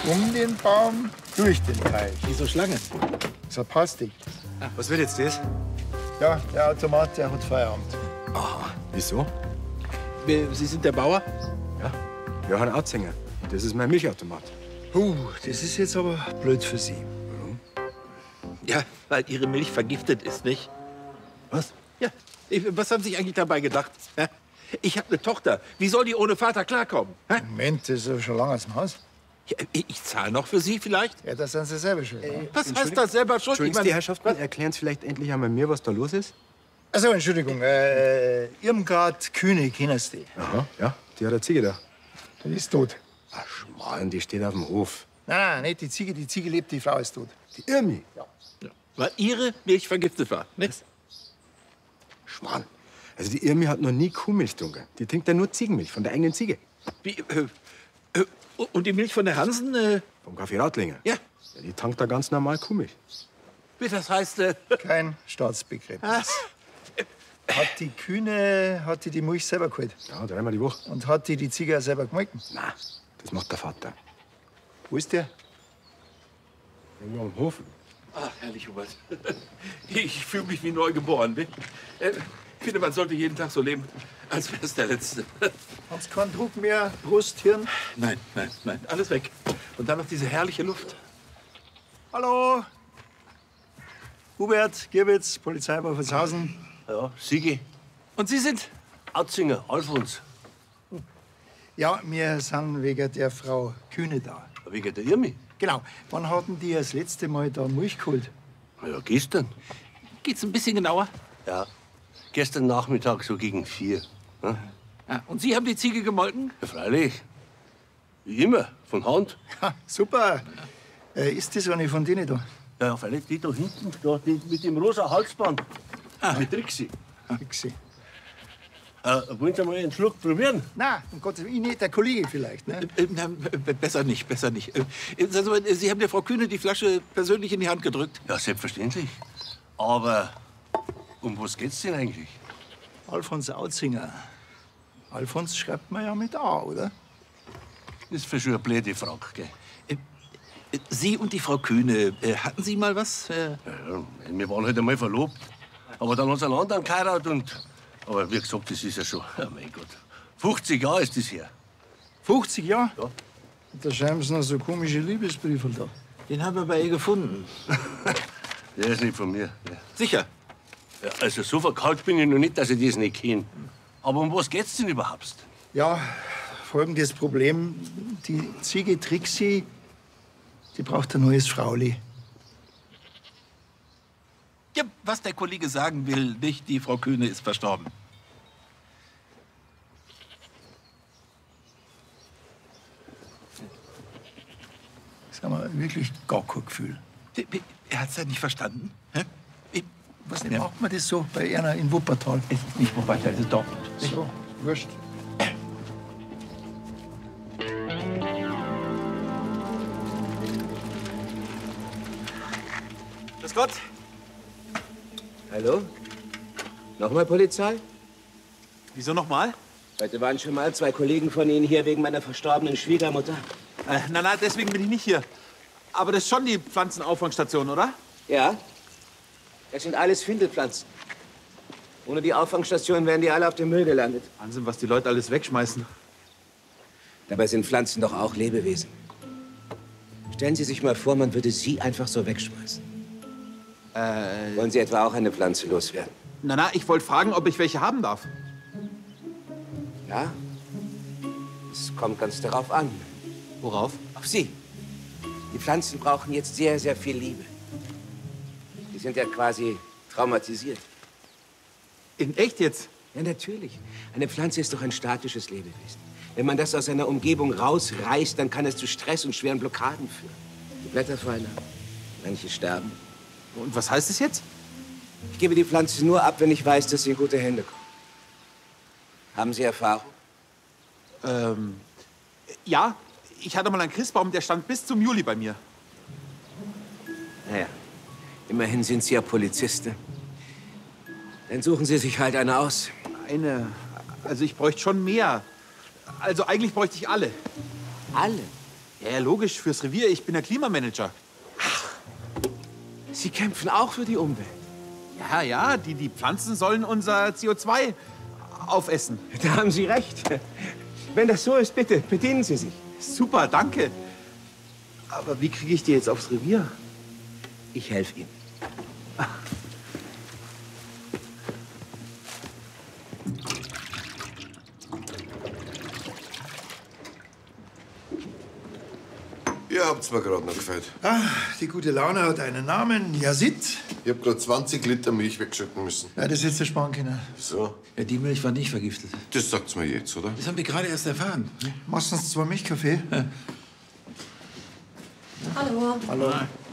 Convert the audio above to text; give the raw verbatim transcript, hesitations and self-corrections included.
Um den Baum, durch den Teich. Wieso Schlange? So passt die. Was wird jetzt das? Ja, der Automat, der hat Feierabend. Aha. Wieso? Sie sind der Bauer? Ja. Johann Autzinger. Das ist mein Milchautomat. Puh, das ist jetzt aber blöd für Sie. Warum? Ja, weil Ihre Milch vergiftet ist, nicht? Was? Ja. Was haben Sie sich eigentlich dabei gedacht? Ja? Ich habe eine Tochter. Wie soll die ohne Vater klarkommen? Ja? Moment, das ist ja schon lange aus dem Haus. Ja, ich zahle noch für Sie vielleicht? Ja, da sind Sie selber schuld. Äh, Was heißt das selber schuld? Entschuldigen Ich Sie, meine, die Herrschaften, erklären Sie vielleicht endlich einmal mir, was da los ist? Also, Entschuldigung, äh, Irmgard Kühne, kennen Sie die? Aha, ja. Die hat eine Ziege da. Die ist tot. Ach, Schmarrn, die steht auf dem Hof. Nein, nein, nicht die Ziege, die Ziege lebt, die Frau ist tot. Die Irmi? Ja. weil Ihre Milch vergiftet war. Nicht? Schmarrn. Also die Irmi hat noch nie Kuhmilch getrunken. Die trinkt ja nur Ziegenmilch von der eigenen Ziege. Wie, äh, äh, und die Milch von der Hansen? Äh, Vom Kaffee Rautlinger. ja. Ja, die tankt da ganz normal Kuhmilch. Wie das heißt, äh, Kein Staatsbegräbnis. Hat die Kühne, hat die die Milch selber geholt? Ja, dreimal die Woche. Und hat die die Ziege auch selber gemolken? Nein, das macht der Vater. Wo ist der? Irgendwo am Hof. ach, herrlich, Hubert. Ich fühle mich wie neu geboren. Ne? Äh, Ich finde, man sollte jeden Tag so leben, als wäre es der letzte. Haben Sie keinen Druck mehr? Brust, Hirn? Nein, nein, nein, alles weg. Und dann noch diese herrliche Luft. Hallo? Hubert, Girbitz, Polizei Wolfertshausen. Ja, Sigi. Und Sie sind? Atzinger, Alfons. Ja, wir sind wegen der Frau Kühne da. Wegen der Irmi. Genau. Wann hatten die das letzte Mal da Milch geholt? Na ja, gestern. Geht's ein bisschen genauer? Ja, gestern Nachmittag so gegen vier. Ja, Ja, und Sie haben die Ziege gemolken? ja freilich. Wie immer, von Hand. Ha, super. Äh, ist das eine von denen da? Ja, ja, freilich, die da hinten, da, die mit dem rosa Halsband. Ah. Mit Trixi. Fixi. Äh, wollen Sie mal einen Schluck probieren? Nein, um Gottes Willen, ich nicht, der Kollege vielleicht. Ne? Äh, na, äh, besser nicht, besser nicht. Äh, sagen Sie mal, äh, Sie haben der Frau Kühne die Flasche persönlich in die Hand gedrückt. Ja, selbstverständlich. Aber um was geht's denn eigentlich? Alfons Autzinger. Alfons schreibt man ja mit A, oder? Das ist für schon eine blöde Frage, gell? Äh, äh, Sie und die Frau Kühne, äh, hatten Sie mal was? Äh, Ja, ja, wir waren halt einmal verlobt. Aber dann hat sie einen anderen geheiratet und... Aber wie gesagt, das ist ja schon... Oh mein Gott. fünfzig Jahre ist das her. fünfzig Jahre? Ja. Da schreiben sie noch so komische Liebesbriefe da. den haben wir bei ihr gefunden. Der ist nicht von mir. Ja. Sicher. Ja, also so verkalt bin ich noch nicht, dass ich das nicht kenne. Aber um was geht's denn überhaupt? Ja, folgendes Problem. Die Ziege Trixi, die braucht ein neues Frauli. Ja, was der Kollege sagen will, nicht die Frau Kühne ist verstorben. Das haben wir wirklich gar kein Gefühl. Wie- wie- Er hat's ja nicht verstanden. Hä? Ich- Was Ja. macht man das so bei einer in Wuppertal? Es ist nicht Wuppertal, es ist Dortmund. So, wurscht. Grüß Gott. Hallo? Nochmal Polizei? Wieso nochmal? Heute waren schon mal zwei Kollegen von Ihnen hier wegen meiner verstorbenen Schwiegermutter. Äh, na, na, deswegen bin ich nicht hier. Aber das ist schon die Pflanzenauffangsstation, oder? Ja? Das sind alles Findelpflanzen. Ohne die Auffangstation wären die alle auf dem Müll gelandet. Wahnsinn, was die Leute alles wegschmeißen. Dabei sind Pflanzen doch auch Lebewesen. Stellen Sie sich mal vor, man würde Sie einfach so wegschmeißen. Äh, Wollen Sie etwa auch eine Pflanze loswerden? na, na, ich wollte fragen, ob ich welche haben darf. Ja? Es kommt ganz darauf an. Worauf? Auf Sie. Die Pflanzen brauchen jetzt sehr, sehr viel Liebe. Die sind ja quasi traumatisiert. In echt jetzt? Ja, natürlich. Eine Pflanze ist doch ein statisches Lebewesen. Wenn man das aus seiner Umgebung rausreißt, dann kann es zu Stress und schweren Blockaden führen. Die Blätter fallen ab, manche sterben. Und was heißt es jetzt? Ich gebe die Pflanze nur ab, wenn ich weiß, dass sie in gute Hände kommt. Haben Sie Erfahrung? Ähm, ja, ich hatte mal einen Christbaum, der stand bis zum Juli bei mir. Naja, immerhin sind Sie ja Polizistin. Dann suchen Sie sich halt eine aus. Eine, also ich bräuchte schon mehr. Also eigentlich bräuchte ich alle. Alle? Ja, ja, logisch, fürs Revier. Ich bin der Klimamanager. Sie kämpfen auch für die Umwelt. Ja, ja, die, die Pflanzen sollen unser C O zwei aufessen. Da haben Sie recht. Wenn das so ist, bitte, bedienen Sie sich. Super, danke. Aber wie kriege ich die jetzt aufs Revier? Ich helfe Ihnen. Ihr habt's mir gerade noch gefällt. Ah, die gute Laune hat einen Namen, Yazid. Ich hab gerade zwanzig Liter Milch wegschütten müssen. Ja, das hättest du sparen können. So, Ja, die Milch war nicht vergiftet. das sagt's mir jetzt, oder? Das haben wir gerade erst erfahren. Machst du uns zwei Milchkaffee? Hallo. Hallo.